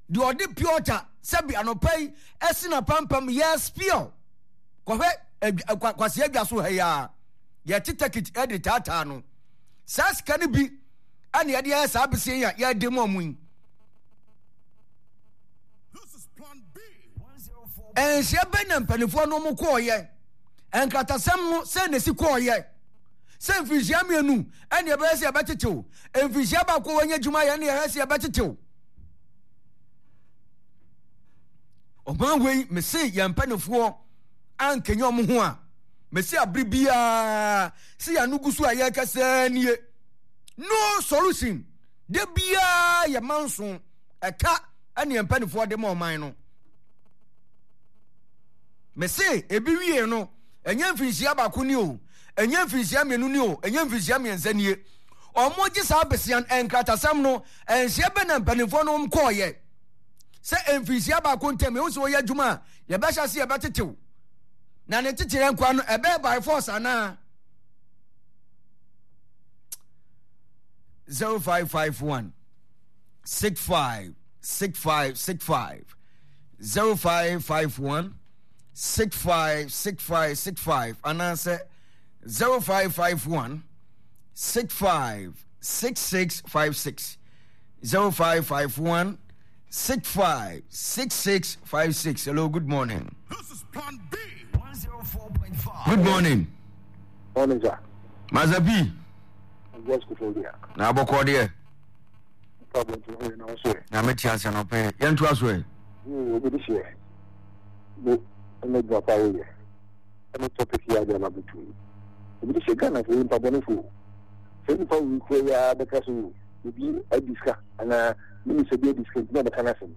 the odi piota sebi anopai esina pampam yes pio kohwe kwase adwa so ha ya ye ticket edit tata no sas kan bi ane ye de sa abese ya ye de mo mu enhye benam panifo no mu koye enkratasam no se nesi koye se mfihia mienu ane be se abetetew mfihia ba ko wanya djuma ye ne ye se abetetew oban wei me se ya mpanifo ankenye omo ho a me se abribia se ya nugusu aye kasanie no solution de bia ya manso eka ane mpanifo de mo man no me se ebi wie no enya mfihia ba ko ni o enya mfihia mienu ni o enya mfihia mienza nie omoji sa besian enkratasam no enhye be na mpanifo no mkoye se mfihia ba ko ntem e wo so ye adwuma ye be hya se ye betetew na ne titere nkwa no ebe by force ana 0551 65 65 65 0551 65 65 65 and answer 0551 65 66 56 0551 65 66 56. Hello, good morning. This is Plan B 104.5. Good morning. Morning, sir. Mazabi. Yes, good morning. Na boko de. Problem to hear now, sir. Na me tianse no pe. Yentu aso e. We this year. No, no drop away. No topic here dey na bitu. We this Ghana for important for. Say for we ko ya because we be a discuss and me say be discuss na the connection.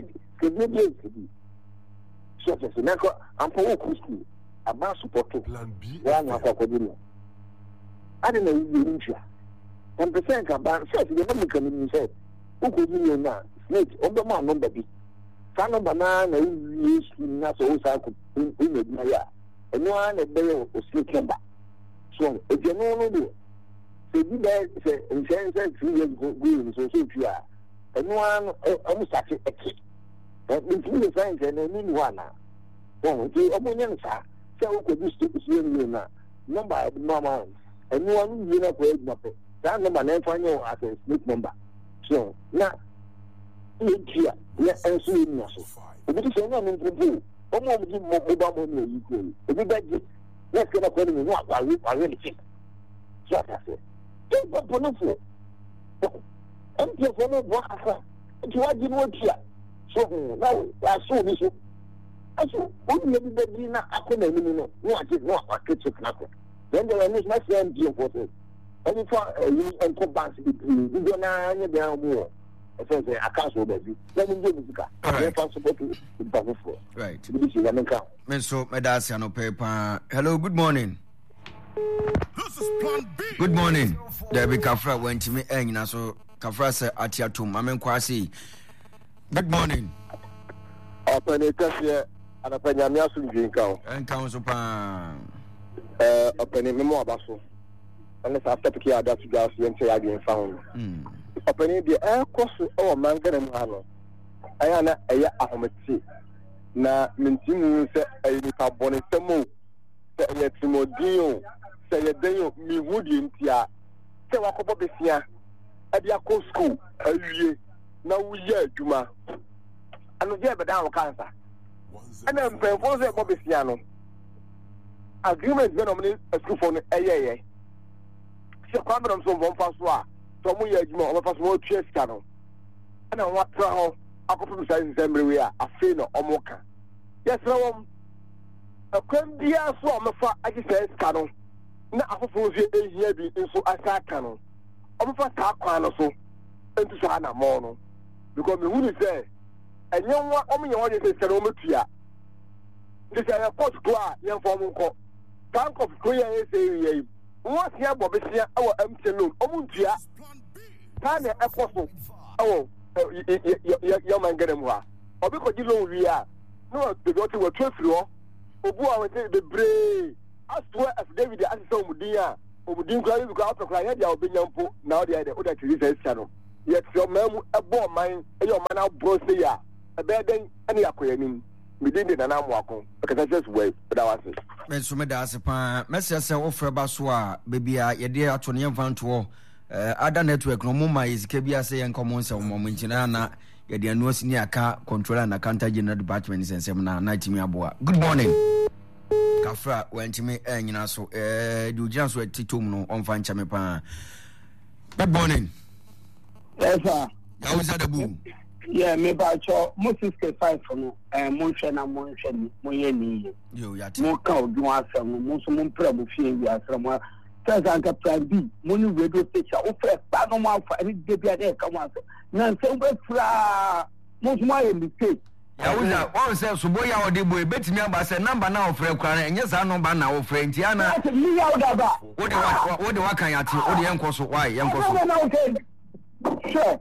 Be. So na ko am for work school. Aba support Plan B. Ya na kwa kodino. Ade na yi ntia. 10% ka ban so the number can mean say who na snake obo ma number bi. Sa number na yi na so sa ko in na ya. Eno an be o snake number. So e je no do. Se bi be se insurance 3 years go so tua. Eno an am start e ki. But the sign say no mean one. Bon, ti obo nyen sa. Se o ko dis to see na number normal. Anyone you know for example, that number 9 final as a snake number. So now here, and so in us. But it's a woman to do. Almost give mobile money you could. If you get it, let's get up with me. What I really think. So I said, don't go for no. I'm just for no work. You are doing what here. So now I saw this. I saw only everybody now. I couldn't even know. No, I did not. I could take nothing. Then there are not same deal for it. Only for you and combat between you don't know down more. I say I can't so baby. Let me do this. I can't support you. Right. This is an account. Menso medasi no paper. Hello, good morning. This is Plan B. Good morning. There be Kafra went to me na so Kafra say atiatum. Amen kwasi. Good morning. Open it here and open your meals to drink out. And council pan. Open it more about so. Unless after the care that you guys say again found. Open it the air course or manga and hano. I am a ahometi. Na mintimu say a unipa bonitemo. Say a timodio. Say a day me woody in tia. Say what about the fear. At your school. Now we hear Juma. And we have a down cancer. And I'm paying for the Bobby Siano. Agreement when I'm in a school for a year. So, I'm from one past one. So, we are more of a small chess channel. And I want to know a couple of sizes everywhere. A fin or mocha. Yes, no, a can be a swarm of I just say cannon. Not a full year be so as I cannon. I'm for talk or so. And to Sana Mono. Because the woman say, and you want only your audience is Cerometia. This is a post class, young form call. Tank of clear area. What's here, Bobby? Our empty loan. Omuntia. Tanya Apostle. Oh, young man get him. Or because you know we are. No, the daughter will trust you. Obu, I will take the brave. As well as David, as some dear. Obu didn't cry because after crying, they are being young. Now they are the other to this channel. yet your man a ball mine, and your man out bro say ya. A bad thing, any acquaintance. We didn't and I'm walking because I just wait, but I was it. Mensumeda asepa message say offer baswa baby a ye dey atone yemfanto other network no muma izike bia say enkomo nse momunchina na ye dey anu asini aka controller na counter general department sensem na timi aboa. Good morning kafra wantimi nyina so di ugina so titom no onfa ncha me pa. Good morning. Yes sir. How is that abu? Yeah, me ba cho mo 65 no mo hwe na mo hwe ni mo ye ni yo ya ti mo ka odun asem mo so mo mpra mo fie wi asem mo tesa ka plan B mo ni radio station o fe pa no mo afa ni de bia de ka mo asem na se mo fra mo so mo ye mistake ya wuza won say subo ya odi boy betimi aba say number na ofre kwara enye sa number na ofre nti ana mi ya oda ba wode wakan ya ti wode yenko so why yenko so na okay sure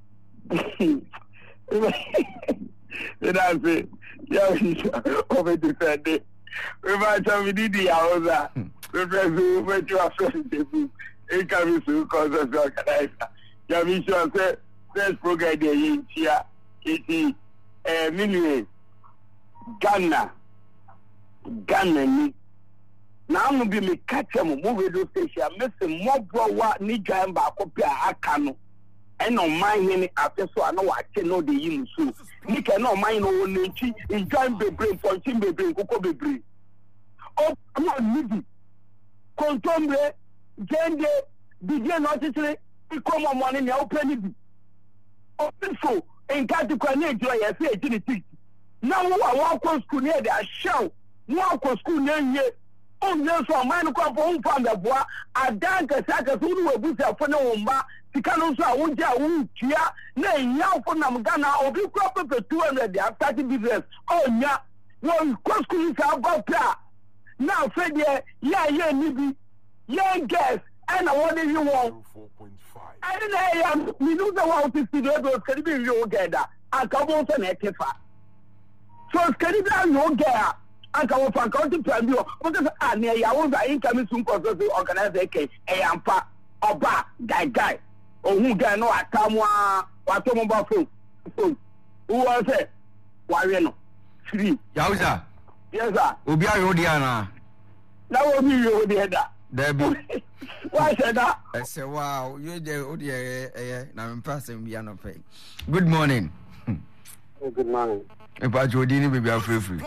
that's it. Yeah, over defended. We might have the house. We presume that you are friends. It can be so cause us organizer. Yeah, we sure say first program in here. It is million Ghana ni. Now I'm be me catch them move radio station. Missing more bro what ni jamba copy akano. And on my any after so I know I can know the yin so. You cannot mind no one in join be brain for team be brain coco be brain. Oh, I'm not needy. Contombre, gender, begin noticing, become on money now penny. Oh, so in Category enjoy a fair agility. Now I walk on school near the show. Walk on school near here. Oh, yes, so mine come home from the bois. I dance a sack who will be a phone umba. Tikano so wonja wontia na nya for nam Ghana obi crop for 200 they have started business oh nya no cost school is about pra now say there yeah nibi yeah guess and what do you want 4.5 I didn't am me know the 150 those can be you get that I come on say na kefa so can be you get I come for account plan you because ah na ya won that income soon cause organize ke e ampa oba guy oh who guy no akamwa wato mobile phone who was it why no free yauza yes sir obi ayo di ana na obi yo di da Debbie why said that I say wow you dey odi na me pass em bia no pay. Good morning. Good morning. E pa jodi ni baby afrefri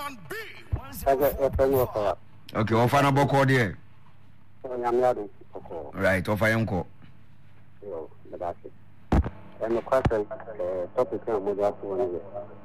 okay ofa na boko there right ofa yenko and the question topic I'm going to ask one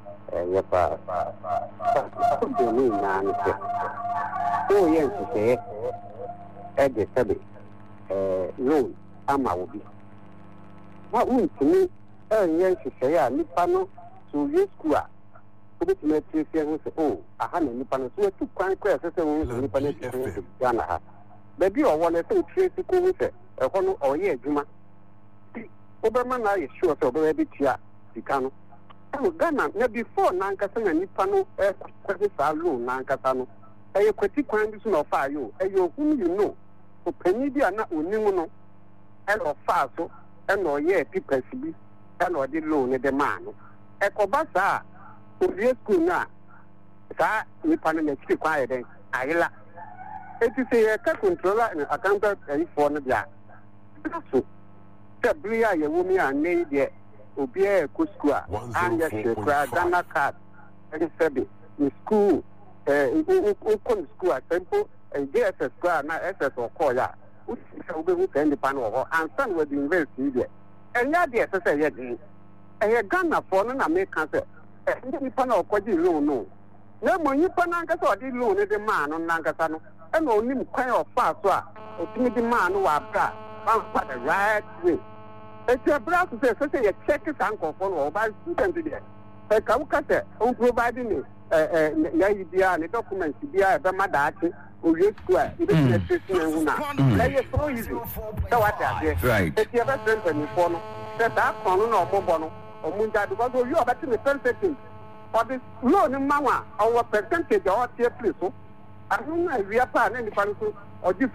yes say at the study loan ama will be what we to me yes say ya nipa no to use school to me to say oh I had nipa no so to kwan kwa say nipa no to Ghana ha baby o won say trace ko say e kono o ye adwuma Obama na is sure so be tia sikano. Ghana na before na nkasa na nipa no kwese sa loan na nkasa no. E kwati kwan bi so na ofa ayo. E yo hu you know. Opani bi ana onimu no. E no fa so e no ye papers bi. E no de loan de man no. E ko ba sa owie school na sa nipa no na chiki kwa ye den ayila. E ti say ka controller and accountant e for no dia. So Bria, your woman, and named the Obia Kuskua, and the Ghana card, and said in school, Ukon school at Temple, and JSS Square, not SS or Koya, which will send the panel, and some will be invested there. And that the SSA yet, and Ghana for an American, and the panel quite loan. No more you panangas or the loan is the man on Nangasano, and only kind of fast, or timid man who are bad, one the right way. It's a brother to say a check is uncle for by student today. A Kawkata, who providing me the documents to be a Bamadachi, who is square, it is a system. It's so easy. So what right? If you ever sent any phone, set up on or Mobono or Munda because you are betting the first setting. For this loan in Mama, our percentage or tier place. I don't know if we are planning any or the food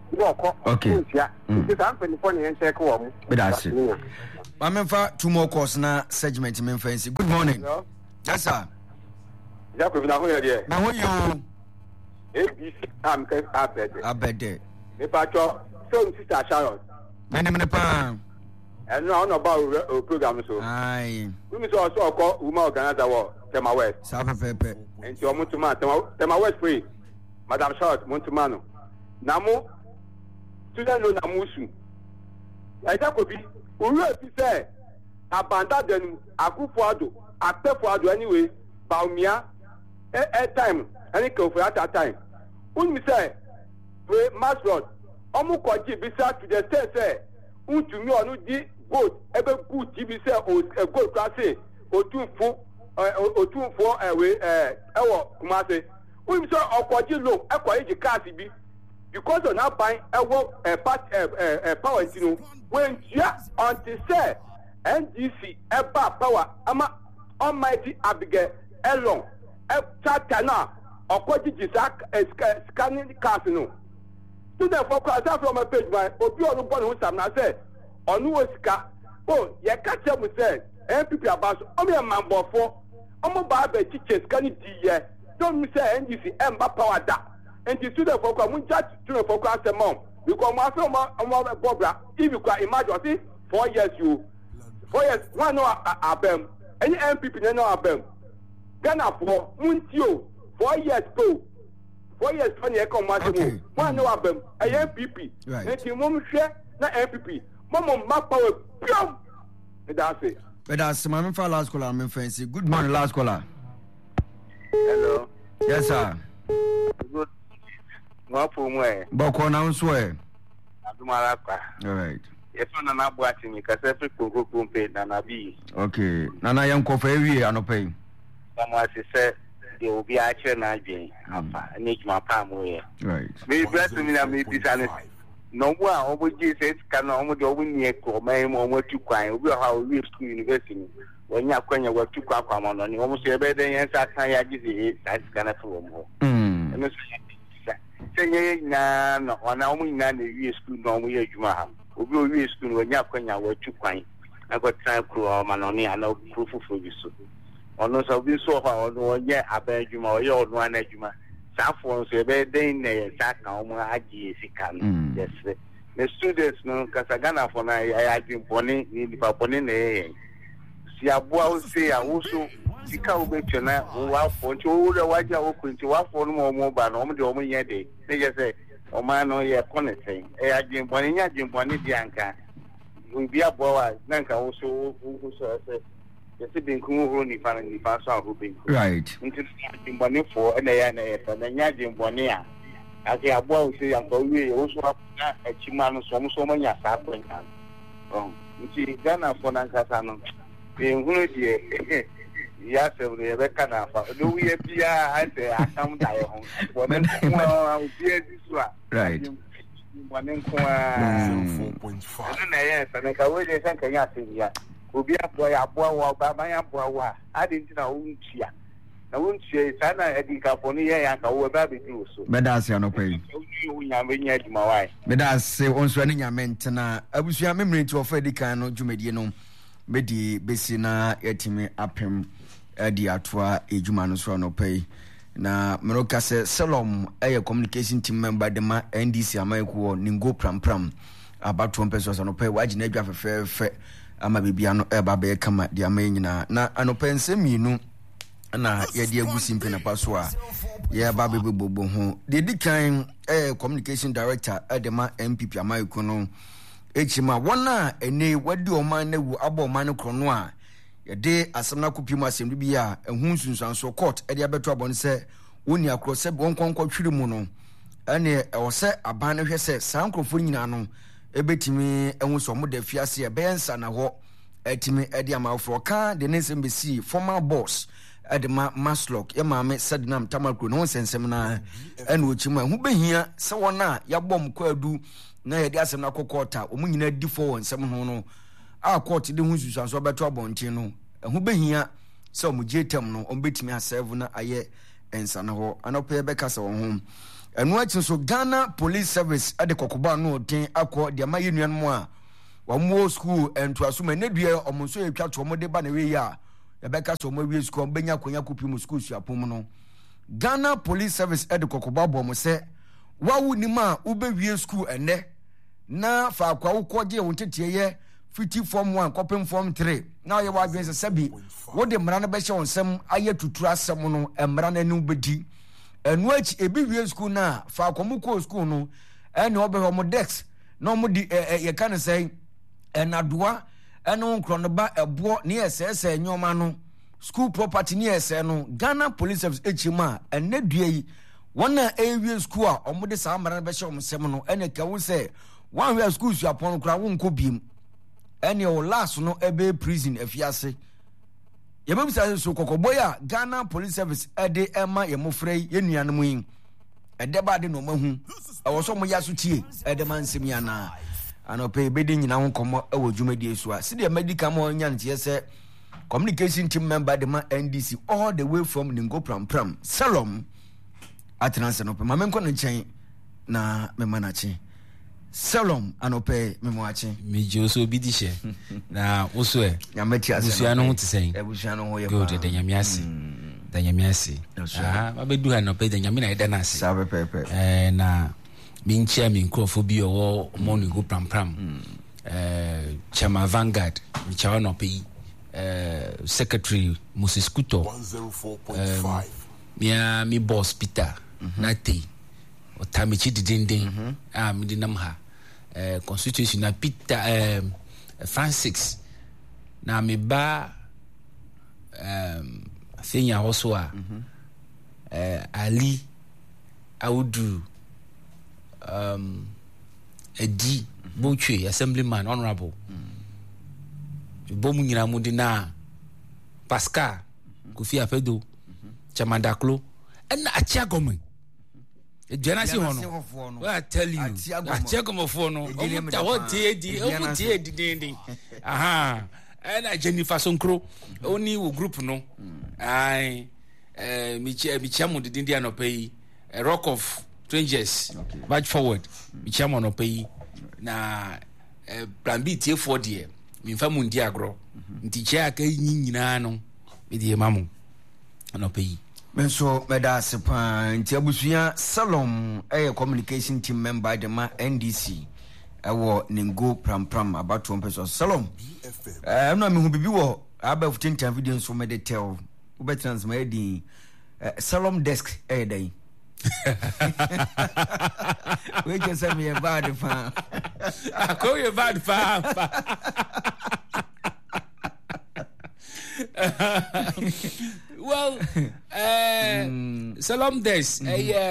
Okay. It's happening for the check one. But I see. Mamma, 2 more course now, segment in fancy. Good morning. Yes, sir. Jacob, now here. Now, what you? ABC, I'm I bet there. If I talk, so Sister Sharon. Many pan. And no about program so. Aye. We saw also call woman organizer war, Tema West. Sapa Pepe. And your Muntuma, Tema West free. Madam Short, Montumano. Namo, student no Namusu. I could be, who will say, Abandon, Akufuado, Apefuado anyway, Baumia, at time, any go for at that time. When we say, we must run, Omukoji, beside to the state, say, to me or no boat, ever good TV say, or a good class, or 2 4 away, Kumase. We saw Okoji low, Equaji Cassibi, because of not buying a work a power, when just on the say, NDC, a power, Ama Almighty Abigail, Elon, a Chatana, Okoji Jisak, scanning casino. Student for class from a page by Obio who some say, on Nuska, oh, ya catch up with say, MPP about only a man for Omobabe teachers can it ye. Don't say NDC Emba power that. And the student for come judge student for class a mom. You come after Bobra, if you can imagine 4 years you 4 years, 1 hour abem. Any MPP no abem. Ghana for Muntio 4 years go. 4 years 20 come maximum. 1 hour abem. A MPP. And the mom share na MPP. Mom map power. That's it. But that's my last caller. I'm fancy. Good morning, last caller. Hello. Yes, sir. Good. No problem. Boko now swear. Adumaraka. All right. Yes, no na buati mi kase fi koko kumpe na nabi. Okay. Nana yan ko fa wi anope. Someone say they will be actually na dwen afa. Ni juma pa mo ye. Right. Me bless me na me bisane. No more obo Jesus can omo do wini ko mai mo mo tu kwan. Obi ha o wi school university. Wanya kwanya wa tu kwa kwa no ni omo se be den yan sa kan ya gizi that kana for mo. Eno say na no ona omo ina na wi school no omo ye adwuma ha. Obi o wi school wanya kwanya wa tu kwan. I got time kro ma no ni ana proof for bi so. Ono so bi so ha ono ye abadwuma o ye ono ana adwuma. Safo so be den na ye sa kan omo agi sika no. Yes. The students no kasagana for na ya adwumpone ni dipa pone na ye. Si aboa o se a wo so sika wo betwena wo afo nti wo re waja wo kunti wo afo no mo ba no mo de o mo ye de ne je se o ma no ye koneten e adwumpone nya adwumpone di anka obi aboa wa na nka wo so se yesi binku ho ni fa so aho binku right nti adwumpone fo na ya na ye na nya adwumpone a ake aboa o se anka wie wo so na achima no so mo nya sa kwenka nti Ghana fo na nkasa no ehunu die ya se we be kana fa no we bia I say akam dai ho bonen ko bia disua right bonen ko 4.5 na yes na ka we dey san kan ya se ya obi abo ya abo wa ba ma ya abo wa adi nti na wuntia na wuntia sana edika fo ni ya ka we ba be di so bedase anopai unya menya djuma wai bedase onso ani nyamenta abusua memre nti ofa edikan no djumedie no bedi besi na yatimi apem adi atwa ejuma no so no pay na meroka se Salom communication team member de ma NDC amaiko ningo pram about 1 person no pay waji na adwa fefe ama bibia no eba be kama de ama nyina na anopense minu na yedi agusi mpe na paso a ye ba be bobo ho de dikan communication director de ma MPP amaiko no echima wona ene wadi oman na wu abo oman krono a yede asem na kopim asem bi a ehun sunsanso court e de abeto abon se woni akro se wonkonkwo twiri mu no ene e se aban na hwe se sankrofo nyina no ebetimi ehun so mo da fiase e bensa na ho etimi e de amafro ka de nsem besi former boss edema Maslock ya maame Sadinam Tamakro no sensem na ene ochima hu behia se wona ya bom kwadu na yedi asem na kokota omunyina di for nsem ho no a court de hu susanso beto abonten no hu behia se omugyetam no ombetimi aserve na aye ensa na ho anope beka se wo ho eno achi so Ghana Police Service ade kokoba no odin akọ de ma yenuan mu a wo school ento asoma ne dua omonso etwa to omode ba na we ya yebeka so mo we school benya konya kopi mu school suapom no Ghana Police Service ade kokoba bo mo se wawu ni ma ube wie school ene na fa akwa wo koje wo tete ye fiti form 1 kopem form 3 na ye wa adwen se sabi wo de mra na be hye wonsem aye tutura asem no emra na nu bedi enu achi ebi wie school na fa akwa ko school no ene obe ho mo dex no mo di ye kan say enadoa eno nkrono ba ebo ne yesese nyoma no school property ne yese no Ghana Police Service echima enadua yi wona ewie school a omode sa amara be hye omsem no ene ka wo se one we school su apon kra wo nko biem ene o last no ebe prison afiase yebemisa so kokoboya Ghana Police Service ede ema yemofrei yenuanom yin ede ba de no mahu ewo so mo yaso tie ede man nsem ya na anope bedi nyina ho komo ewo dwumadi esu a sede medical mo nya ntie se communication team member de ma NDC all the way from Ningo Pram Salom atranse no pe ma menko no nchen na memanachi Salom anope memoachi mejo so bi di hye na oso e nyameti ase busua no te sen busua no ho ye good de nyamiase da nyamiase abedu ha no pe de nyami na eda na ase sabe pepe na minchia min krofo bi owo mo Ningo Pram chama Vanguard mi chawa no pe Secretary Moses Kuto 104.5 mi boss Peter Nate otamichi didindin mi dinam ha constitution na Peter Francis na mi ba thing also Ali Audu Edi Bochwe Assemblyman Honorable bomu nyina mu dina Pascal Kofi Afedo Chamandaklo and Achia Gomen Janasi hono I tell you Achia Gomofo no what di aha and Jennifer Sonkro only wo group no ai michamu di India no pay a Rock of Strangers march forward michamu no pay na plan B tie for there minfa mu ndi agro nti chia ka nyina no me die mamu no pay menso meda sepa nti abusua Salom communication team member de ma NDC ewo Ningo Pram about one person Salom no me hu bibi wo aba 15 video so me dey tell we be transmit di Salom desk dai we can say me a bad fan I call you bad fan well Salom desk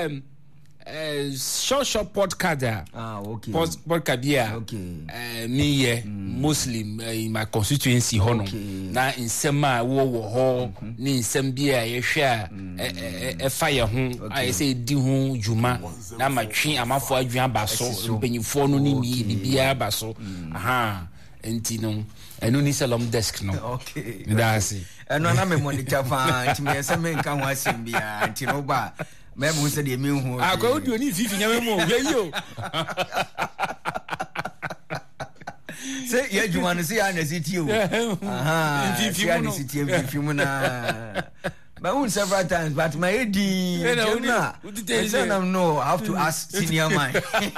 short podcast okay podcast okay me Muslim in my constituency hono na insema wo ho ni insem bia ye hwe a fire ho I say di ho juma na matwe amafo adwan baso mpenyifo no ni bibia baso aha enti no enu ni Salom desk no okay that's enu na me monitor fa enti me se me nka ho asem bia enti no ba me mu se de me hu akwa odi ni fifi nyame mo yeyo say ye juma no say na city o aha fifi mo city fifi mo na but we several times but my edi no I have to ask senior man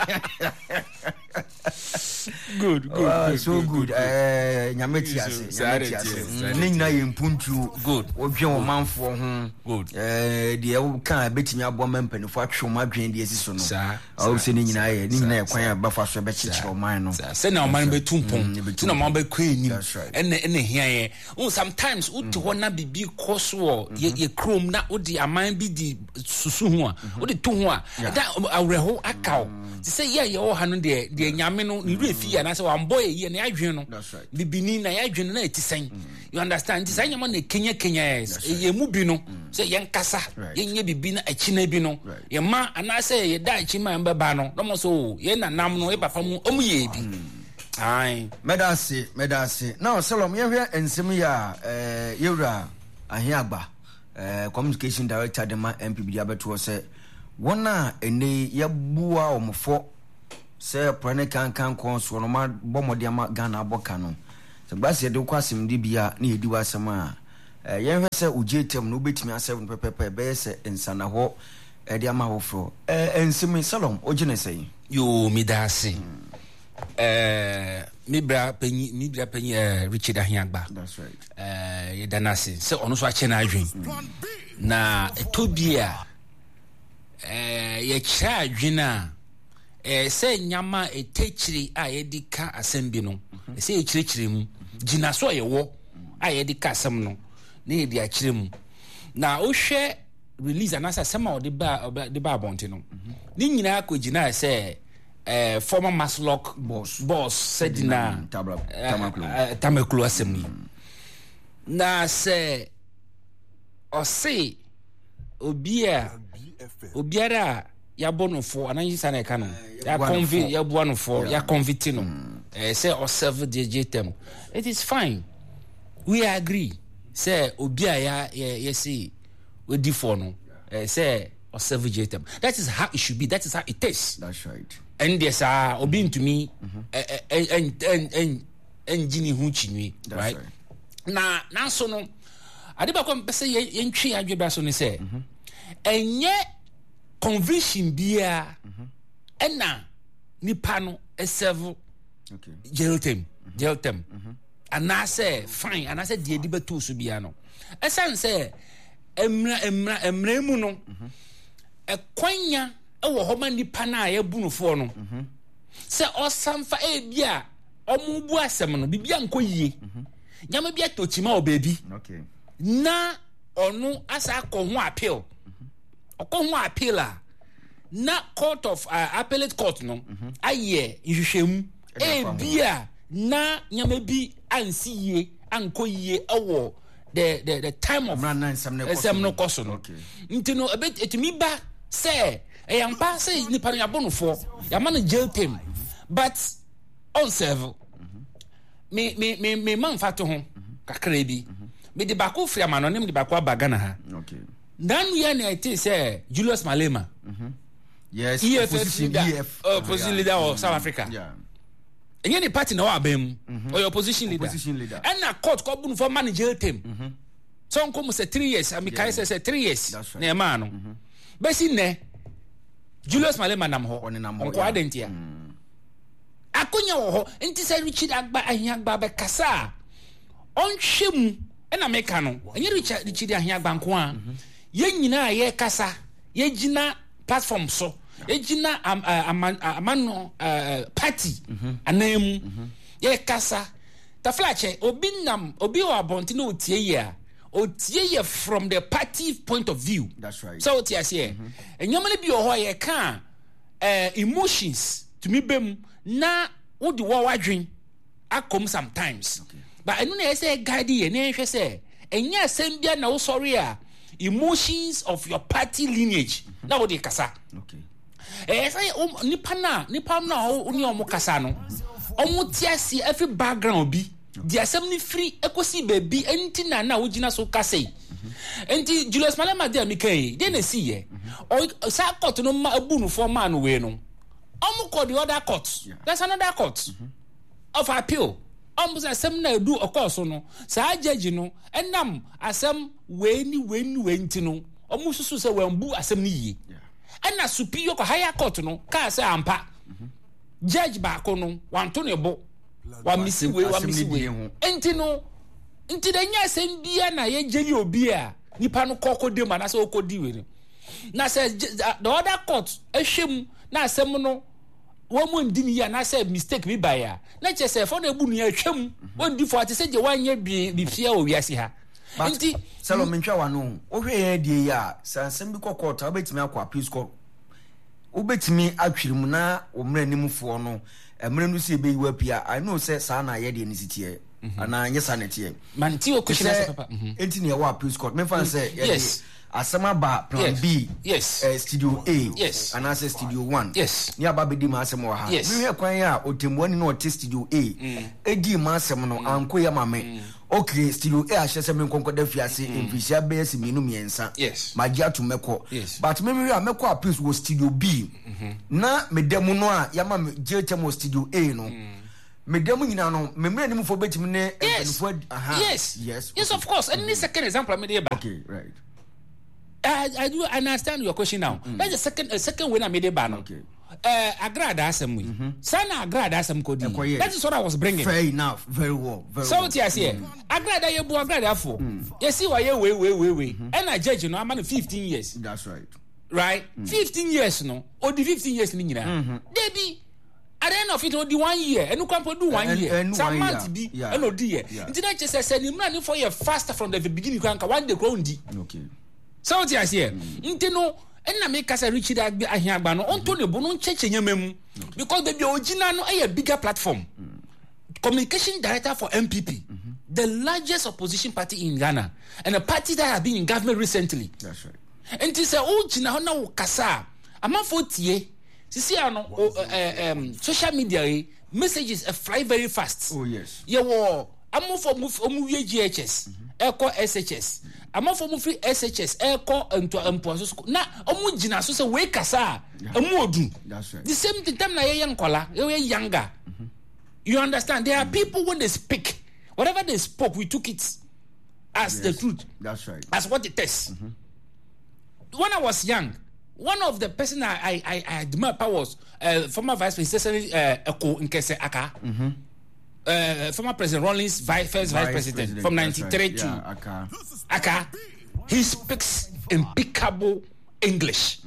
good so good nyameti ase ninna yempuntu good odwen o manfo ho good de e kan betimi abo mampanifo atwe o adwen de asiso no o se ni nyina ye kwan abafa so be chichire o man no se na o man be tumpon se na o man be kwani ene hia ye sometimes uti ho na bibi koso ye krom na odi aman bi di susu ho a odi to ho a da awreho akaw ti say ye o ha no de nyame no ni refi ya na say wan boy ye na adwen no bibini na ya adwen na etisen you understand ti say nyama na kenya ye mu bi no say ye nkasa ye nye bibi na achi na bi no ye ma ana say ye da achi ma mbeba no no so ye na nam no e papa mu omu ye bi ai medase now Salom ye hwe ensem ya yewra ahiagba communication director de ma MPB abeto say wona ene yabua omfo se prane kan konso no ma bomode ma Ghana aboka no se gbase de kwasem de bia na yedi wasem a yen hwese ujetem no betimi asem pepepe be se nsana ho de ama ho fro ensimi Salom ogene sei yo midase Mibra penny Richard Ahiagba. That's right. Yedanasi. So ono so ache na adwen. Na etobia ye kira adwen a se nyama etechiri a ye di ka asem bi no. Se ye kirikiri mu. Gina so ye wo a ye di ka asem no. Na ye di akire mu. Na o hwe release anasa asem a de ba abonte no. Ni nyina ko gina se former Maslock boss Sedina Tamaklu Assembly. Na se ose obiara ya bonofo ananjisa na kanu ya convict ya bonofo ya convict no say or serve the it is fine, we agree say obia ya say we di for no say or serve JTM. That is how it should be, that is how it is. That's right. And there's obin to me engine hu chinwe, right? Na so no adiba ko mpese yentwi adweba so ne say enye conviction bia ena nipa no serve jail term anase fine anase de ediba to so bia no esan say emra mu no ekwanya ewo homa nipa na yebu no fo no se osamfa bia omubu asem no bibia nko yie nyama bia tochima obebi na onu asa akọ appeal okọ appeal a na court of appellate court no aye ihwehwem bia na nyama bi ansi yie anko yie ewo the time of sem no koso no ntino ebet etimi ba say eyampa say ni panu abonofo yama no jail term but on serve me man fato ho kakra bi me de bako fria manonim de bako abagana ha dan we na it say Julius Malema yes opposition leader of South Africa enye ni party na wa abem or opposition leader and na court ko bunu for manager term so nko say 3 years am kai say 3 years na e ma no be si ne Julius Malema nam ho onko adentia akonya wo ho enti say Richard Ahiagba be kasa onhwem na meka no enye Richard Ahiagba nko a ye nyina ye kasa ye gina platform so ye gina amano party anam ye kasa ta flache obi o abonti no otie ye from the party point of view. That's right. So otie ase enyoma ne bi o ho ye ka emotions to me bem na wo de wo wadwen akom sometimes but enu na say guide ye na hwe say enya asem bia na wo sorry a emotions of your party lineage na wo de kasa say nipa na oni omo kasa no omo tiase every background bi di asem ni free ekosi baby enti na wo gina so kasa enti Julius Malema de amikai de na si ye o sa court no ma abu no for man we no omo call the other court there's another court of appeal say asem na edu okoso no sa judge no enam asem we ni enti no omo susu se wambu asem ni yi na superior ko higher court no ka say ampa judge ba ko no wanto ne bo wa misi we enti no enti da nya asem bia na ye jeli obi a nipa no kokode ma na say okodi we na say the other court ehwem na asem no wo mo ndini ya na say mistake bi ba ya na che say for na ebu nu atwam wo ndi for ate say je wanye bi fia o wiase ha enti selo mentwa wa no o hwe ya die ya sansem bi kokota obetimi akwa appeal court obetimi atwirimu na o mra nimfo no emre no se be yiwa pia I know say sa na ye de ni sitie ana nye sanete manti o question say papa enti ne wa appeal court me fan say yes asama ba plan B yes studio A yes and as studio 1 yes ni ababedi ma asem wa ha yes me hwe kwan ya otemwani no te studio A edi ma asem no anko ya mame okay studio A ahye me nkonko da fiase emfisia be esi minu miensa yes magia to meko yes but me meko a piece was studio B na medemu no a yama me JTM studio A no medemu nyina no memre ni mfo betimi ne empanifo yes of course and this second example I made okay right I do understand your question now. That's the second way I made a ban. Okay. Agrada asem sana agrada asem kodi. That is what I was bringing. Fair enough. Very well. Very so well. So what you agrada you agrada for. You see why we. And I judge I'm 15 years. That's right. Right? 15 years no. Or the 15 years ni nyina. Debi at the end of it only 1 year. And you can do 1 year. Some month be and no dear. Until I just said you running for you faster from the beginning can one day ground. Okay. So what you say? Intino na make us reach that ahiagba no onto ne bo no cheche nyamam because the original no a bigger platform. Communication director for MPP, the largest opposition party in Ghana and a party that has been in government recently. That's right. And this original na kasa amafo tie sisi ano social media messages fly very fast. Oh yes. Ye wo amofo omu GHS eko SHS amafo mu free SHS eko empo so na omu gina so say we kasa amu odu. That's right. The same time na ye nkola ye younger. You understand? There are people when they speak, whatever they spoke, we took it as the truth. That's right. As what it is. When I was young, one of the person I admire was former Vice President Eko Nkese Aka. Former President Rawlings, first Vice President from 93 to Aka. He speaks impeccable English.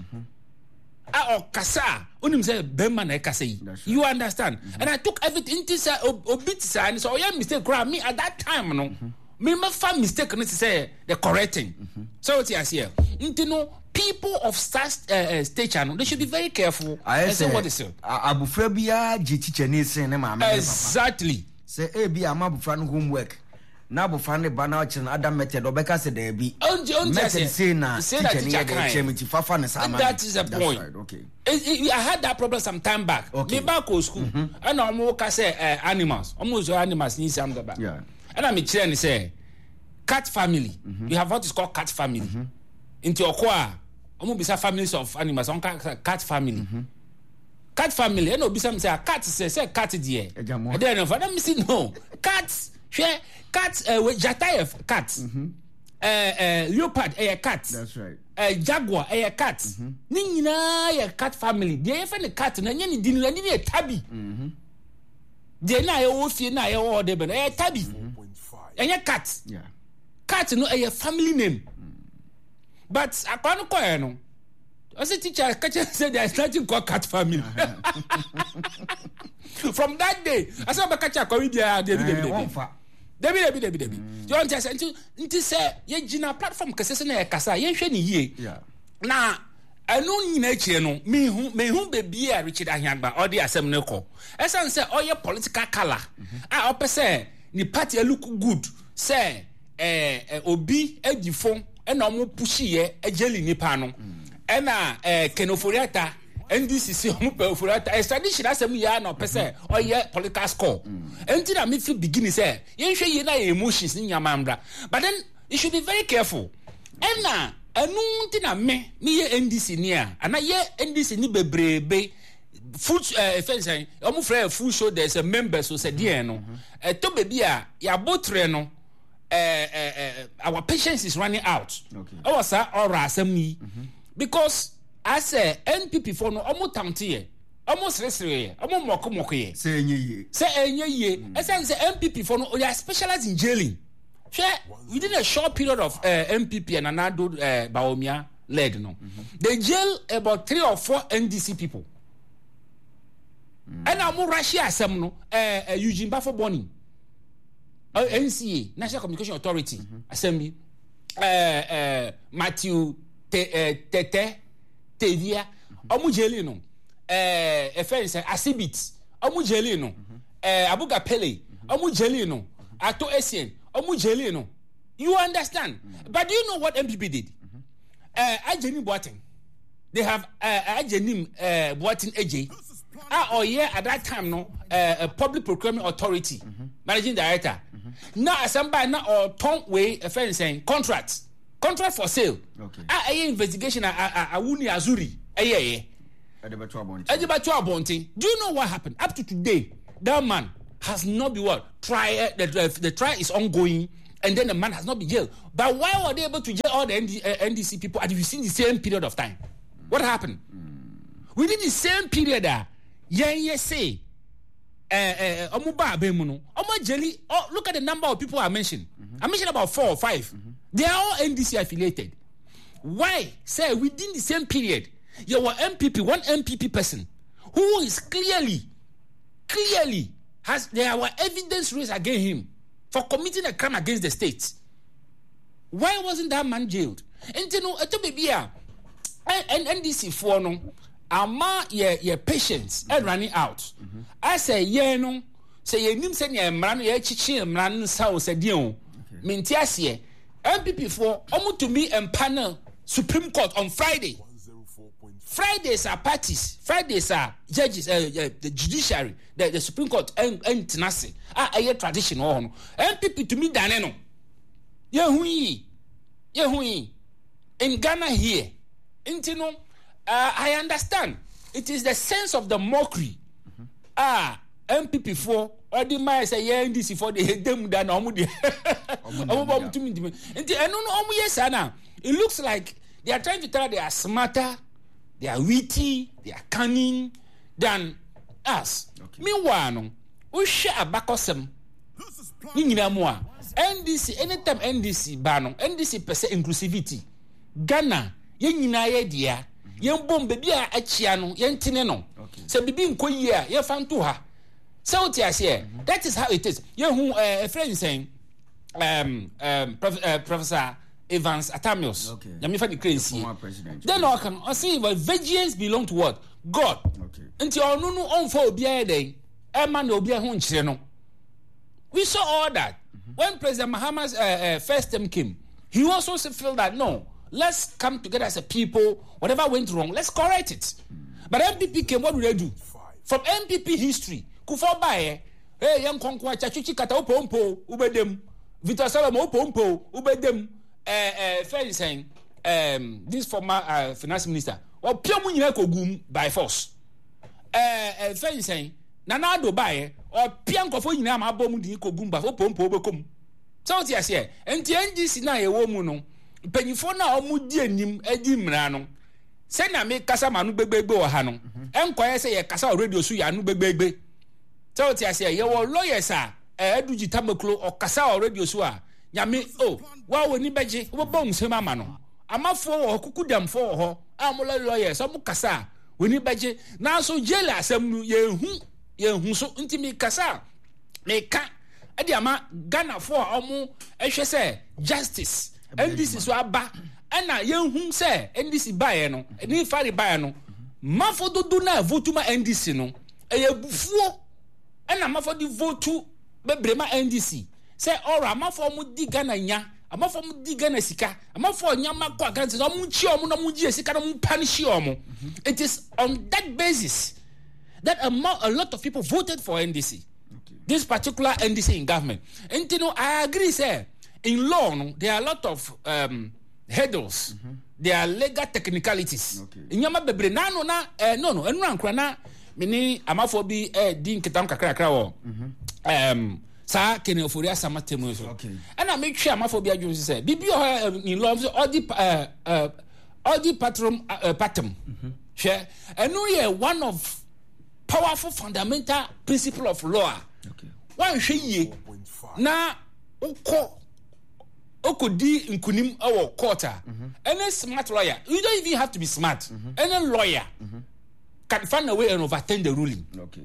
You understand? And I took everything into and so yeah mistake me at that time no. Me find mistake no say the correcting. So what you here? People of stature no, they should be very careful. I say what is it? Abufra bia ji teacher ni say na mama. Exactly. Say e bia abufra no homework. Na abufra ne ba na oche na adam method obeka say there be. Method say na teacher ni dey chemiti fafa ne sama. That is the point. Right, okay. I had that problem some time back. Okay. Me back to school. And I'm work say animals. Almost animals need some the back. Yeah. And I'm trying say cat family. You have what is called cat family. Into your core, bisa families of animals. On cat family. Cat family. And bisa say cat say cat dear. And then for them say no. Cats. Cat jatayef cat. Leopard a cat. That's right. Jaguar a cat. Ni nyina ya cat family. Dey fa ne cat na nya ni dinu na ni tabi. Dey na ya wo fie na ya wo de be na tabi. Enya cat. Yeah. Cat no a family name. But akwa ko no. I say teacher catch said there is nothing called cat family. From that day, I said catch akwa dia Debi. You understand? Nti say ye gina platform kase na ye kasa ye hwe ni yie. Yeah. Na anu nyina chie no me hu bebi a Richard Ahiagba or the asem ne ko. Esan say oye political color. A opese ni party look good. Say obi edifon e na omo pushi ye ejeli nipa no. E na Kenoforiata NDCC Omupefurata extradition asem ya na opese oye political score. Enti na me feel begin say yen hwe ye na emotions ni nyamambra. But then you should be very careful. And na anu nti na me ye NDC ni a ana ye NDC ni bebrebe food fence omufra food show there's a member so say there no to baby a ya botre no our patience is running out. Okay. Our sir or asem ni because I say NPP for no almost tamtie almost resere almost moko ye say enye ye I say NPP for no they are specialized in jailing. Within a short period of MPP and Anado Baomia led no they jail about 3 or 4 NDC people. And I'm more Russia some no Eugene Bafo Boni NCA National Communication Authority Assembly Matthew Tete Tevia Omujeli no offense Asibit Omujeli no Abuga Pele Omujeli no Ato Essien Omujeli no. You understand? But do you know what MPP did? Ajeni Boateng. They have Ajeni Boateng AJ. at that time no a public procurement authority managing director now somebody now or ton way a friend saying contract for sale investigation awuni azuri do you know what happened up to today? That man has not been tried. The trial is ongoing, and then the man has not been jailed. But why were they able to jail all the NDC people at within the same period of time? What happened? Within the same period, say, look at the number of people I mentioned. I mentioned about 4 or 5. They are all NDC affiliated. Why? Say within the same period, you were one MPP person who is clearly there were evidence raised against him for committing a crime against the state. Why wasn't that man jailed? And you know, NDC for no, ama your patients are running out. I say no, say ye nim say ye mran ye chichi mran sao se dion. Mintiasie MPP for omu to me and panel Supreme Court on Friday. Fridays are parties. Fridays are judges. The judiciary, the Supreme Court, and Tenassi. A tradition on. MPP to me, Daneno. Yahui. In Ghana here. Intino, I understand. It is the sense of the mockery. MPP for or the man say NDC for the them than Omudi. It looks like they are trying to tell they are smarter. They are witty, they are cunning than us. Meanwhile, we share a backosem. NDC, anytime NDC bano, NDC per se inclusivity. Ghana, yenina dia, yen bombe bia achiano, yen tineno. Se bibi nkoyia, ye fantuha. So that is how it is. You who a friend saying, Professor Evans Atamios. Okay. Then I can see what vengeance belong to what? God. Okay. Until no on for day, a man will be a hunch. We saw all that. When President Mahama's first term came, he also felt that no, let's come together as a people, whatever went wrong, let's correct it. But MPP came, what do they do? From MPP history, Kufa Baye, hey, young Konkwa, Chachuchi Kata Upompo, Ubedem, Vita Salamo Upompo, Ubedem. Fairly saying, this former finance minister, or pure Munako by force. Fairly saying, Nanado by or Pianco for Yama Bomudi Kogumba for Pompo Bocum. So, yes, yeah, and the NDC na a woman, Penifona or Mudianim, Edim Rano. Send a make Casamanu Bebo Hano, and Quay say a Casa radio Suyanu Bebe. So, yes, yeah, your lawyer, sir, Eduji Tamaclo or Casa radio Sua. Yami wa woni beje wo bom sema ma no amafo wo kukudam fo ho amola lawyer so mukasa woni beje na so jela asem nu yehu so ntimi kasa meka ade ama Ghana fo omu ehwe se justice NDC so aba ana yehu se NDC bae no ni fari bae no mafo dodo na votu ma NDC no eyebufuo ana mafo di votu bebrema NDC. Say, all right, I'm for Mudigana nya, I'm for Mudigana sika, I'm for Yamako against Muchi sika, punish you. It is on that basis that a lot of people voted for NDC. Okay. This particular NDC in government. And you know, I agree, sir. In law, no, there are a lot of hurdles. There are legal technicalities. In Yama Bebre, no, and Rankrana, meaning I'm for be Dean Kitam Kakra. Sa kene oforia samatemu so okay and I make sure amafobia ju say bibi in law all the patron pattern share and no ye one of powerful fundamental principle of law okay one hwe na okodi nkunim our court any smart lawyer you don't even have to be smart any lawyer can find a way and overturn the ruling okay.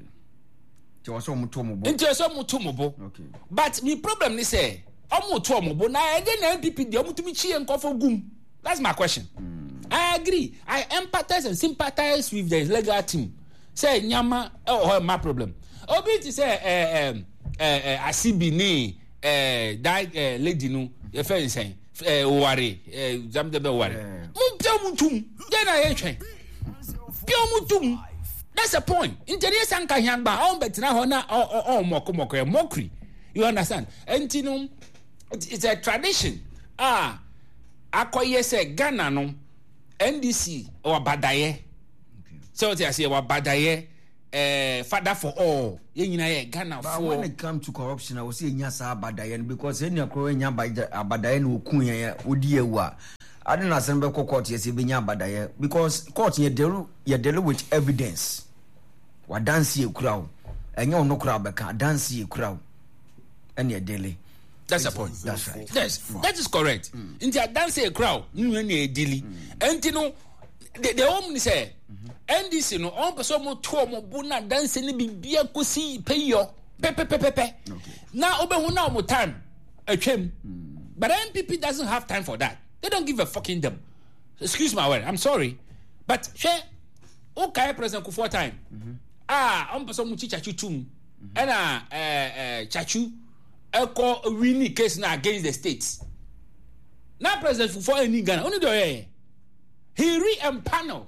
Okay. But the problem is say, na again MPP dey omutumi chi enkofo gum. That's my question. I agree. I empathize and sympathize with the legal team. Say nyama my problem. Obi to say asibi ni that lady no your friend saying oware zamdebe oware. Mutum. Then I try. Pure mutum. That's the point. Engineer Sanka Yamba, all betina hona or mockery. You understand? And you know, it's a tradition. Akoye say Ghana no NDC or Badaye. So I say or Badaye. Father for all. Ghana. But when it comes to corruption, I will say Nyasa Badayen because any Korean by Badayen who Kunya Udiewa. I don't know some court yes Badaye because court you deal with evidence. What dance you crowd and you no crowd back dance you crowd and your daily. That's the point. That's right. Yes, that is correct. Into a dance a crowd, you daily. And you know the home say NDC no on person mo to mo buna dance ni bibia kosi pay yo pe. Now obe na mo time atwam. But MPP doesn't have time for that. They don't give a fucking damn. Excuse my word. I'm sorry. But share okay President Kufuor time. On person mo chachu tum. And chachu eko winning case na against the states. Now President Kufuor in Ghana only do he re-empanel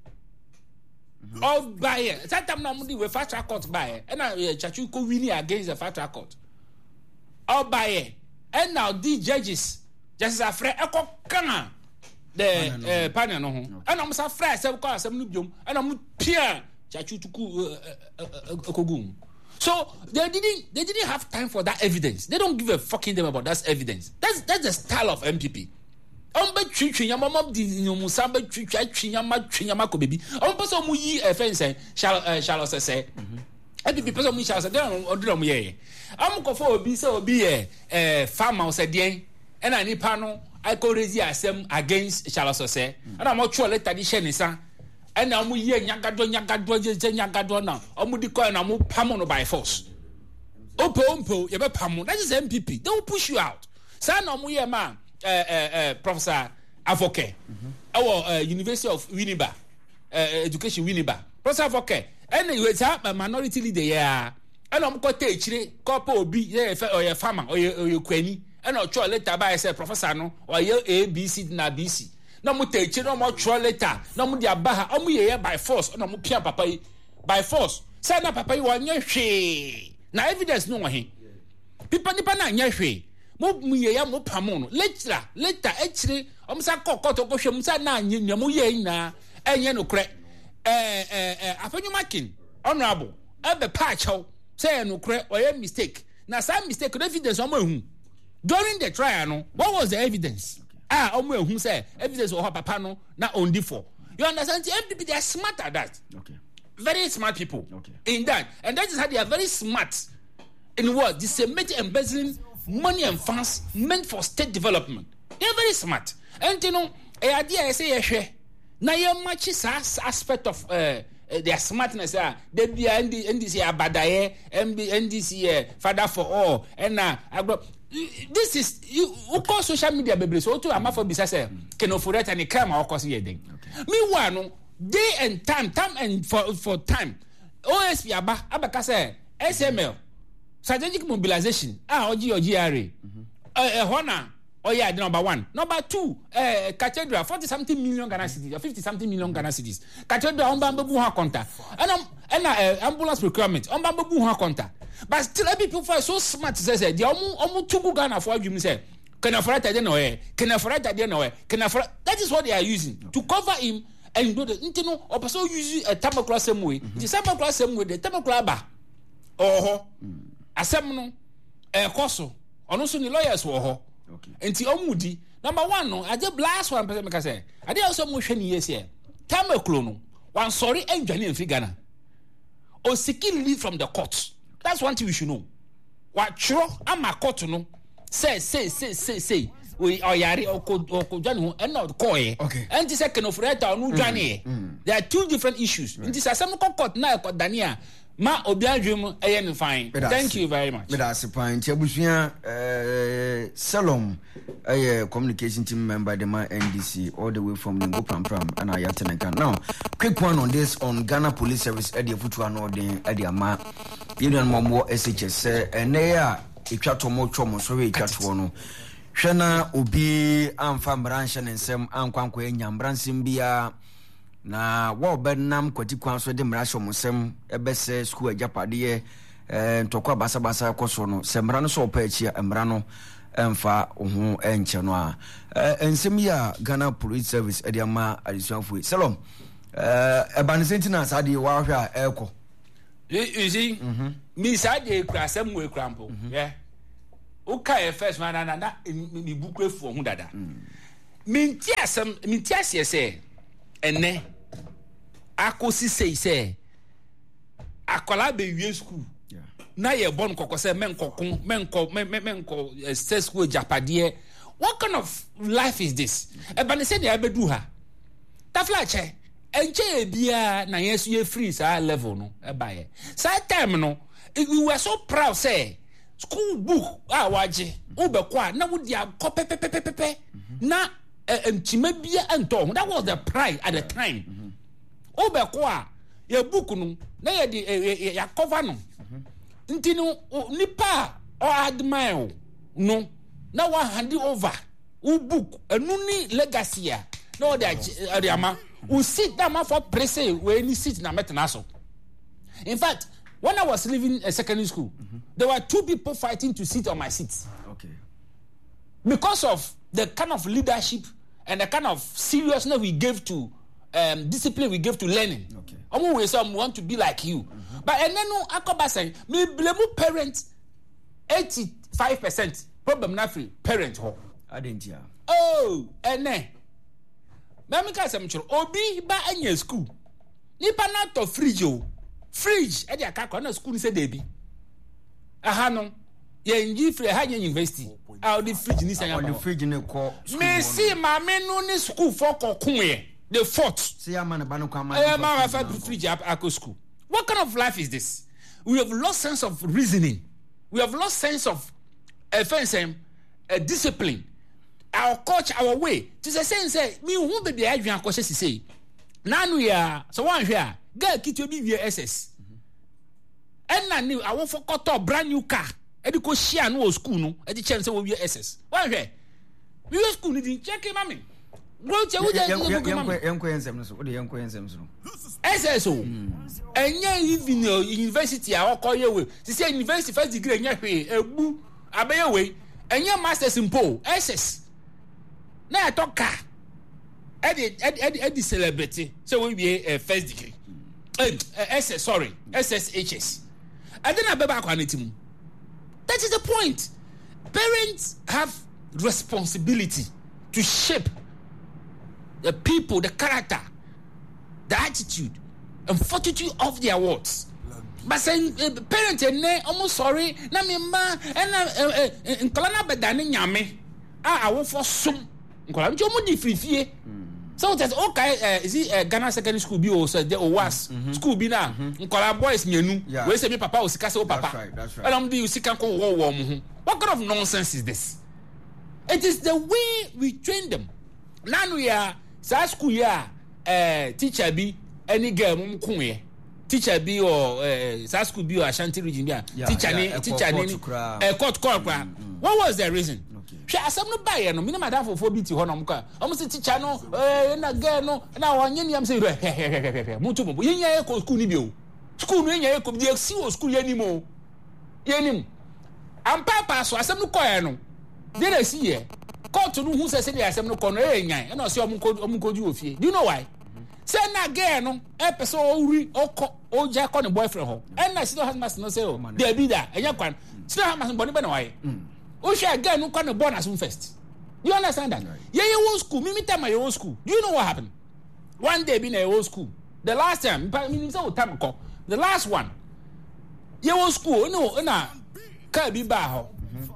of buyer. That time now we fast track court buyer. And now chachu ko winning against the fast track court. Of buyer. And now the judges just afraid eko kana the panel no ho. And I'm so afraid say ko asem no biom. And I'm pia chachu tuku okogum. So they didn't have time for that evidence. They don't give a fucking damn about that evidence. That's the style of MPP. Ombe twitwi yama mom di nyomusa be twitwi yama ko bebi. Person mu yi fence Charles say. MPP person mu Charles dey oduro mu ye. Ko for obi say obi farmer say den. And nipa no I call raise asem against Charles say. And am tro letter di share nisa. And now we hear nyagado now. Omudi call na mu pam no by force. Ompo, you be pam. That is MPP. They will push you out. Say na mu hear man, Professor Avoke. Our University of Winneba, Education Winneba. Professor Avoke. And you have a minority leader here. And I'm going to teach couple obi or your farmer or your queni. And I'll try later by say Professor no or your ABC na BC. No mo teach no mo try later. No mo dia baha. Omo ye by force. No mo pia papa by force. Say na papa you anya hwe. Na evidence no he. People nipa na anya hwe. Mo ye ya mo pamo no. Later actually omo sa kokot ko hwe mo sa na anya mo ye na enye no kre. Afanyu makin honorable ebe patch say no kre or ye mistake. Na some mistake the evidence omo ehu. During the trial no, what was the evidence? Omo ehu say evidence o papa no na only for. You understand? The MPP they are smart at that. Okay. Very smart people. Okay. In that. And that is how they are very smart in what? Disseminating, embezzling money and funds meant for state development. They are very smart. And you know, idea I say na you match aspect of their smartness they be NDC abadaye NDC father for all and this is you call social media baby so to am for bisa say kenofureta ni crime or cause here then meanwhile no day and time and for time OSP abaka say SML strategic mobilization oji GRA hona yeah, number one. Number two, cathedral, 40-something million Ghana cities, or 50-something million Ghana cities. Cathedral, on bamboo ha konta. And ambulance procurement, on bamboo ha konta. But still, people are so smart to say, the omu tubu Ghana for you say, can afford that no can afford that no can afford. That is what they are using to cover him and do the internal or person use a tabacula same way. The tabacula same way, the tabacula ba. Asemno, koso, or no, so the lawyers were. Okay. Enti omudi number one no I just blast one person make say I dey also mo hwe ni yes here time eklo no one sorry enjani en Ghana o seeking leave from the court. That's one thing we should know. What chro ama court no say we oyari oko dwane ho and not call okay and this second of right no dwane there are two different issues in this asem court na e dania ma obiadwem eyen fine. Thank you very much. But as a point abusua Salom communication team member the NDC all the way from Ngo Pram and Ayateneka. Now quick one on this on Ghana Police Service at the futu no den at the ama you know more SHS and there etwa to mo chomo so we etwa to no hwena obi amfa branch nsem ankwanko enya branch bia na wo benam kwati kwan so de mrasho musem ebese school ajapade ntokwa basa koso no semra no so opa achi emra no emfa ho enche no a ensem ya Ghana Police Service ediama adisuanfo Salom ebanisenti sade wa hwe a eko you see me sade krasem we krampo yeah okay first man na mi bukrefo ho dada mintiasem se ene akosi sei akola be wie school na ye bon kokose menko school japade. What kind of life is this? Ebane se dey abedu ha tafla che enche bia na yesu ye free sa level no ebaye sa time no we were so proud say school book waje ubekwa na wodi akọ na entima bia ento. That was the pride at the time. Ubekwa ye book no na ye di ya cover no nti no nipa o admire no na wa hand over u book enu ni legacy a na o de ama u sit down for press we ni sit na metna so. In fact, when I was leaving a secondary school, there were 2 people fighting to sit on my seat. Okay. Because of the kind of leadership and the kind of seriousness we gave to discipline we gave to learning. Okay. We want to be like you. But and then no akoba say me blame parents 85% problem na free parent ho. Adentia. Oh, ene. Mami ka say mchoro obi ba anya school. Nipa na to fridge o. Fridge e dey akakọ na school ni say dey bi. Aha no. Ye nji free ha nya university. Ah the fridge ni say ya. The fridge ni ko. Me see mama no ni school for kokun the fort. See ya man ba no kwa man. Ma fa fridge akọ school. What kind of life is this? We have lost sense of reasoning. We have lost sense of discipline. Our culture, our way. To say, me who be the Adrian Koshe say. Nanu ya, so one here, girl, kit you be SS. And I knew I want for cut a brand new car. And you go share no school, no, at the chance of your SS. One here. We were school, didn't check him, mammy. SSO enye even university a okoye we say university first degree enye hwe ebu abaye we enye masters impo SS na atoka edi celebrity so we be first degree SS sorry SSHS and then abeba akwanetimu. That is the point. Parents have responsibility to shape the people, the character, the attitude, and fortitude of their words. But saying parents almost sorry, na me ma and nkolana bedane nyame I won for some nkolana jomo di free. So that's okay. Is it Ghana secondary school be or there or was school be na nkolana boys mienu we say me papa o sika say o papa. That's right. And I'm the sika ko wo mo. What kind of nonsense is this? It is the way we train them. Now we are school ya teacher be any girl mum kunye. Teacher be or school be or Ashanti region be teacher ni court call. What was the reason? She asem no buy no me madam for BT ho no mka. Almost teacher no na girl no na wanye ni am say mutu mo. Yenya e school ni bi o. School no yenya e ko bi si o school yani mo. Yenim. Am papa so asem no koy no. Dey see here. Court no who say the asem no kono enyan. E na say omukoju ofie. Do you know why? Say na girl no e person ori oja ko ne boyfriend ho. E na still has must no say o. Dey be that. Enya kwan. Still has must boni be na why. O share girl no kan born as first. Do you understand that? Yeah, your own school. Me tell my own school. Do you know what happened? One day be in your own school. The last time, the last one. Your own school, no, na can be ba.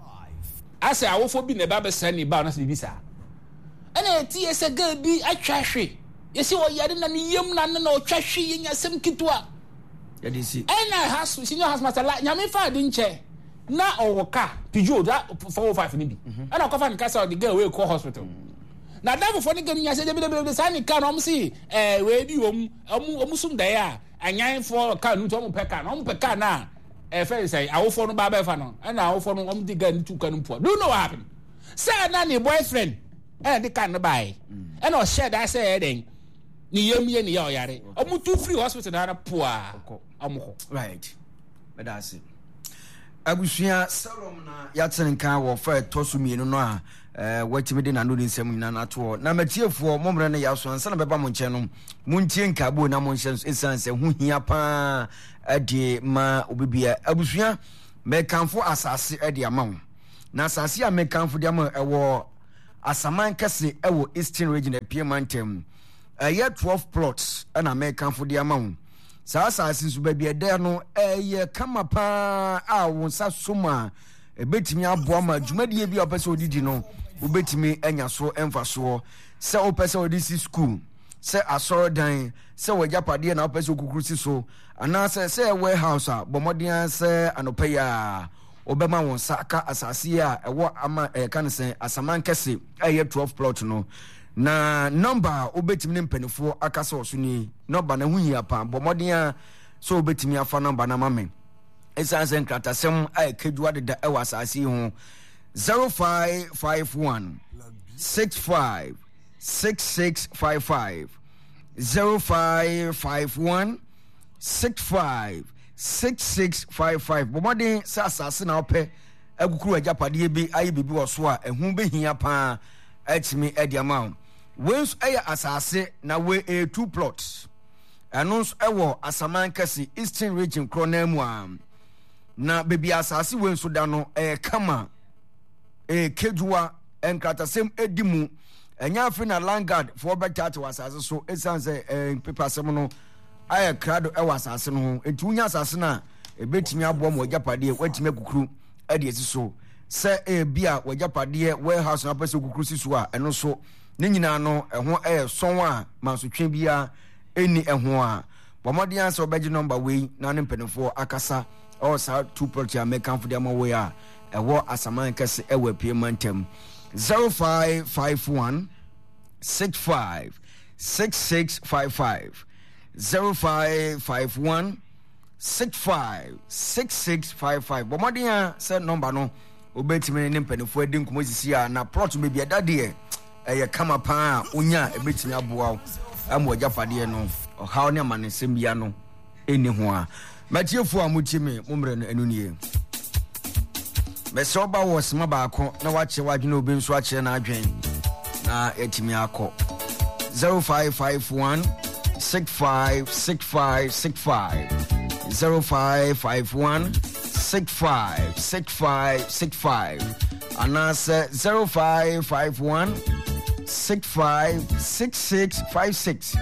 I say I will for be the Bible sending ba na visa. And a TS a girl be a trashy. You see what you didn't yum no trashy in your same kitwa. Yeah, this is. And I has senior has master like Yamifa didn't chair. Na or car Peugeot that 405 maybe. And I come and cast out the girl we call hospital. Now that before the girl said the sign can see where you omusum there and yan for car no to peka na fair say I will follow baba fano and I will follow the girl to can do you know what happened? Say na boyfriend and the can buy and or share that say then ni yam ye ni ya oyare omo tu free hospital na poa omo right but that's it abusua salom na yatsenka wo fa tosumienu no a watimi de nanu nsem nyina na to na matiefuo momre ne yaso ansa na beba mo nche no muntie nkabo na mo nche esanse hu hia pa ade ma obibia abusua mekanfo asase ade amawo na asase a mekanfo de ama ewo asaman kese ewo eastern region epiemantem 12 plots na mekanfo de amawo sa asase su babia de no kama pa a wonsa soma ebetimi aboa ma dwumadie bi opese odidi no obetimi anya so emfaso se opese odisi school se asorodan se wajapade na opese okukurusi so ana se warehouse a bomodian se anopeya obema wonsa aka asase a ewo ama kanse asaman kese 12 plot no na number obetimi ne mpanifo akasa oso ni number na huhia pa bomodian so obetimi afa number na mamen esanse nkratasem kedua de ewa asase ho 0551 65 6655 0551 65 6655 bomodin sa asase na ope agukuru ajapade bi ayi bibi woso a ehu behia pa atimi ediama wens aya asase na we 2 plots anons ewo asaman kase eastern region kronamu a na bebi asase wenso da no kama kedua enkratasem edimu enya afi na landguard for better to asase so esanse pepasem no aya krado ewa asase no etunya asase na ebetimi abo mo japade watimi akukuru ade esiso se bia wajapade warehouse na pese akukuru siso a eno so ne nyina no eho son a mansotwe bia eni eho a bomodian se obeji number we na ne mpenefo akasa or sa 2 plot ya make for them away a ewo asaman kese ewe paymentem 0551 65 6655 0551 65 6655 bomodian se number no obetimi ne mpenefo edi nkomosisi a na plot me bia dade kama pa onya ebetimi aboa amwo japade no how ne amanesem bia no eni ho a matiefu amutimi mumre no enunie meso ba wo sema ba ko na wache wadwene obi nso ache na adwen na etimi akọ 0551 65 6565 0551 65 6565 anase 0551 65 6656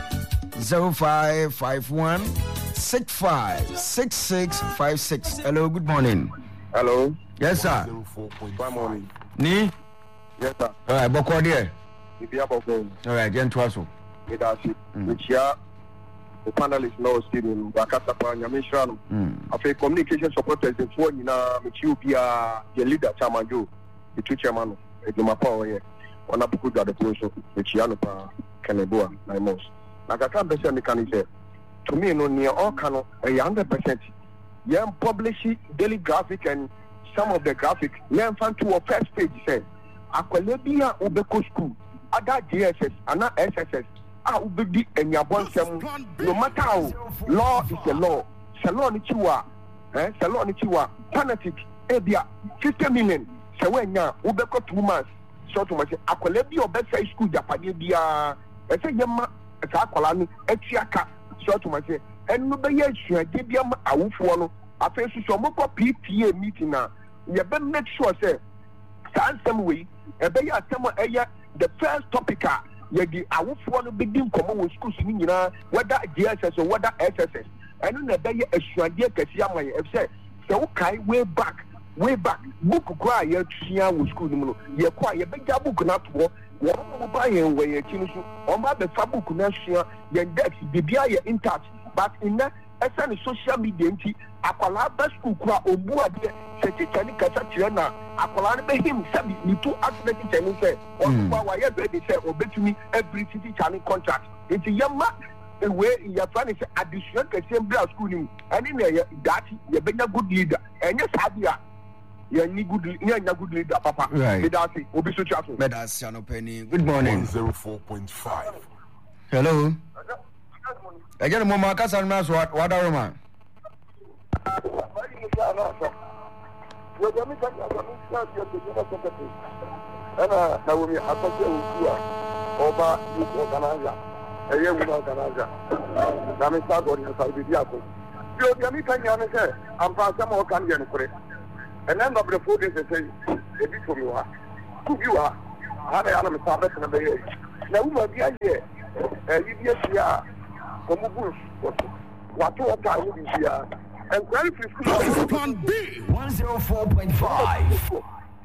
0551 65 6656. Hello, good morning. Hello. Yes, sir. Good morning. Ni? Yes, sir. All right, Boko there. All right, Gentwaso. Which the panelists now student Bakasapa Nyamishran of a communication supporters in phone in Ethiopia, the leader Chamajo, the two chairman, Edumapa here, on Apukuda the Poso, which Yanapa Kaneboa, my most. Like I can't be can say to me, no near all cano 100%. Young publish daily graphic and some of the graphic, learn fan to a first page say, Aqualabia Ubeko School, other GSS, and not SSS. Ubedi and Yabon, no matter how, law is the law. Salon Chiwa, Salon Chiwa, fanatic, Ebia, 50 million, Sawenya, Ubeko 2 months. So to myself, Aqualabia or best school, Japadia, I say, Yama, Akwalani, Echiaka, so to myself, and no be a give them a woof one. I face some more PTA meeting now. You better make sure, say, some way, a bay at some the first topic. Yegi awofo begin komo wo schools ni nyina whether GSS or whether SSS eno na be ye asuade kase amaye e say wo kai way back book kwa ye tua wo school ni mu no ye kwa ye beja book na to wo mo ba ye we ye kinu so o ma be fa book na sua ye dex bibia ye in touch but in na esa social media nti akwala ba school kwa obu ade se teacher ni kasa kire na akwala ne be him sabi ni to accident teacher ni say o wa ye be dey say obetumi every teacher ni contract nti yama ewe ya fani say additional kase bra school ni ani na ye dati ye benya good leader enye sabia ye ni good leader papa right. Me dati obi so chaso me dati ano penny good morning 104.5 Hello. Again, Mama Kassan Mas, what are you? And then the food is a bit for you. You are. I am a Sabbath and a bay. Now, we are here. Yes, what time will be here? And very This is Plan B 104.5.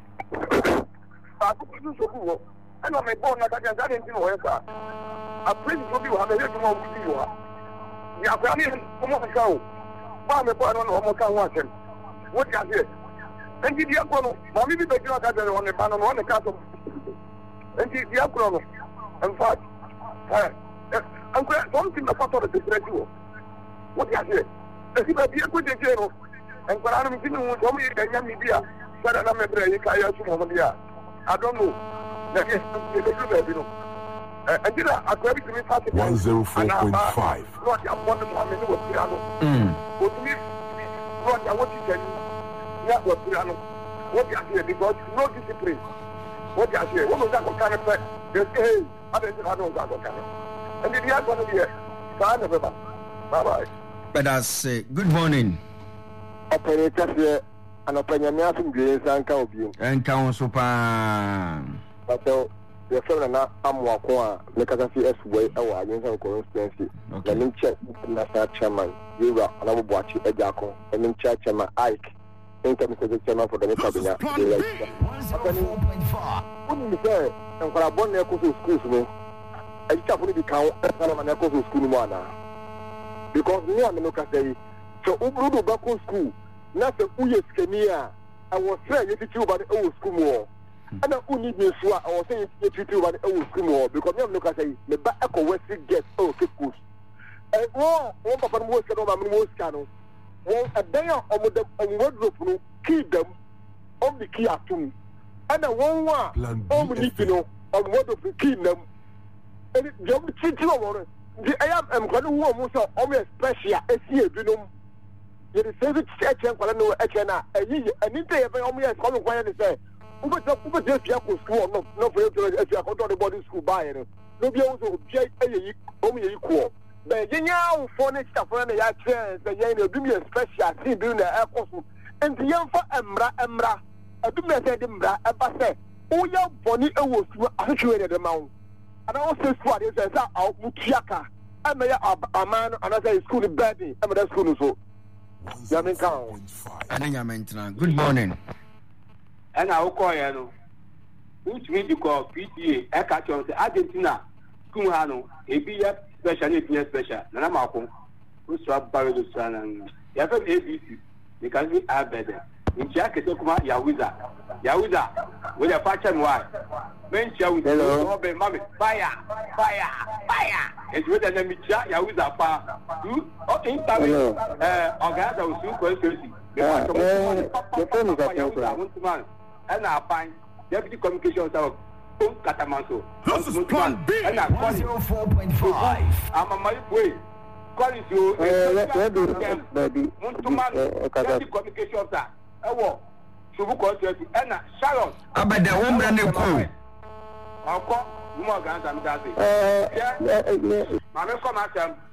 And I'm a born that I didn't know. A prince will be one of the more with you. We are planning to go. I'm a born on almost watch him. What you here? And the Diacono, Mammy, the Diacono on the banner on the castle. And the Diacono, in fact, I'm going something about the different. What you here? If you be a good general, and what I'm thinking was only a young media, but I'm a very tired Somalia. I don't know. And did I credit to me 104.5. Not your wonderful piano. What me, what I want to tell you, not what piano. What you here because no discipline. What you here? What was that kind of fact? There's a other than I don't got kind of. And if you are going to be a son of a bye bye. But I say, good morning. Operator, an opinion from Grace and Calvin. And Council Pan. But the friend I'm walking, make us see us way our against our constituency. Let me check National Chairman, you are another watch a jackal, and then Chairman Ike, income chairman for the cabinet. 104.5. Wouldn't be fair, and for a bonnet to schools me. I just want to count an echo to school one. Because me and Menoka say, so Ubrudo Bako school, not the Uye Skenia. I was saying if you about the old school more. And I only need me so I was saying if you about the old school more because me and Menoka say, the back echo Western gets all schools. And one Papa was going to channel. One a day on the wardrobe, key them on the key at two. And a one only need to know on what of the key them. And it jumped to over. I am going to almost almost special as you know. You say it's such a no Echena, and you say, almost coming quiet and say, Uber just school, no, for you to go to boarding school by it. No, be also only equal. But you know, for next stuff, when they are chance, and you do me a special thing doing the air course. And the young for Emra, I do not say Embra, and I say, oh, young Bonnie, I was actuated the mount. And I also saw this as our Mutiaka. I'm a man, and I say school in Betty. I'm at school so. Good morning. And I'll call you. Which means you call PTA, Ekacho, Argentina, Kumano, a be special, special. Nanamako, who swap Barrow Sun and Yaffa ABC, because we are better. In Chakatokuma, Yahuza, with a patch and white. Mention with the mommy, fire. It's with an emitter, Yahuza, fire. You, in time, August, was soon questioning. And I find deputy communications of Catamaso. This is Plan B 104.5. I'm a my way. Calling you, deputy communications officer. Subu constituency and Sharon. About the woman and the crew. I'll call Morgan and Dazi. Mamma come at them.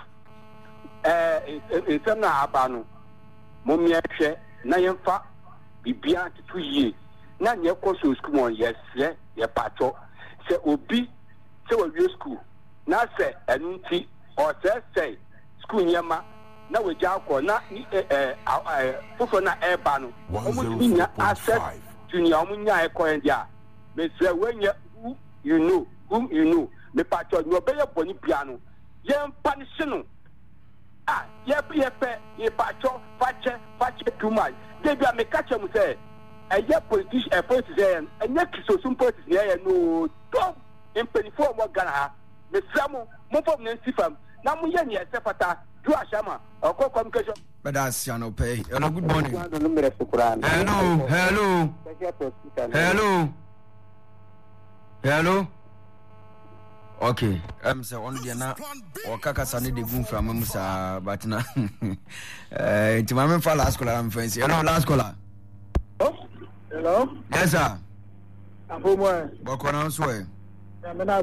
It's a Nabano. Mummy, Nayamfa, be beyond 2 years. None your course school, yes, your patrol. Say, Obi, so a school. Now say, and or say, school Yama. Na we jako na fufo na airban omunya access to nya omunya ekoendia me say when whom you know me pacho no be ye boni piano ye punish no ye pacho fache too much they be me catch am say ye politician politician and ye kisosum politician no don't in 24 mo Ghana me samu mo fom nansi fam na mo ye ne sefata Ashama, or communication. But that's Yano Pay. Hello, good morning. Hello. Okay, so on the na or kakasa ne de gun from Musa, but na to my for last caller, I'm fancy. Hello, last caller. Hello? Yes, sir. I'm from where? Bokona Sway. I'm not